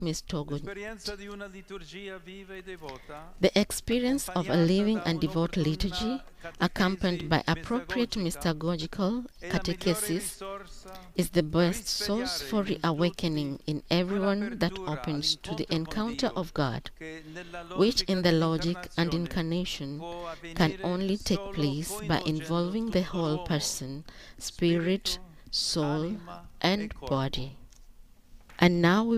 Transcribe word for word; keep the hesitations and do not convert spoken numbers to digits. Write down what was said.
mistagogismo. di una liturgia viva e devota, The experience of a living and devout liturgy, accompanied by appropriate mystagogical catechesis, is the best source for reawakening in everyone that opens to the encounter of God, which in the logic and incarnation can only take place by involving the whole person, spirit, soul, and body. And now we